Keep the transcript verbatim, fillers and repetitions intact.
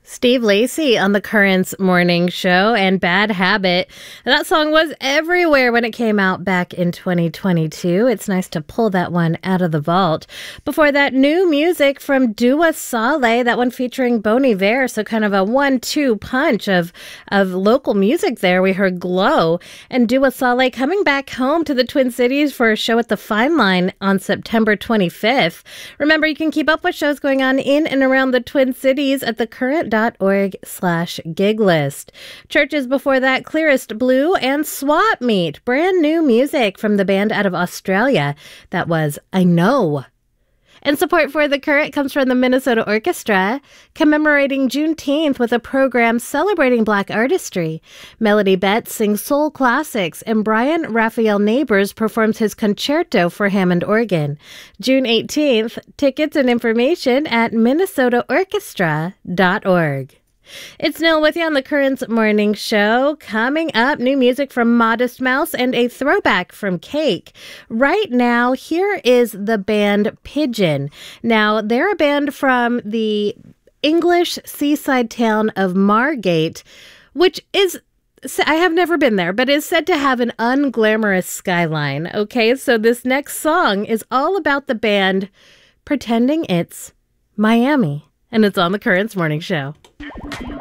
Steve Lacy on the Currents Morning Show and Bad Habit. That song was everywhere when it came out back in twenty twenty-two. It's nice to pull that one out of the vault. Before that, new music from Dua Saleh, that one featuring Bon Iver, so kind of a one two punch of, of local music there. We heard Glow, and Dua Saleh coming back home to the Twin Cities for a show at the Fine Line on September twenty-fifth. Remember, you can keep up with shows going on in and around the Twin Cities at the current dot org slash gig list. Churches before that, Clearest Blue and Swap Meet. Brand new music from the band out of Australia. That was I Know. And support for The Current comes from the Minnesota Orchestra, commemorating Juneteenth with a program celebrating Black artistry. Melody Betts sings soul classics, and Brian Raphael Neighbors performs his concerto for Hammond organ. June eighteenth, tickets and information at minnesota orchestra dot org. It's Nil with you on the Currents Morning Show. Coming up, new music from Modest Mouse and a throwback from Cake. Right now, here is the band Pigeon. Now, they're a band from the English seaside town of Margate, which is, I have never been there, but is said to have an unglamorous skyline. Okay, so this next song is all about the band pretending it's Miami, and it's on the Currents Morning Show.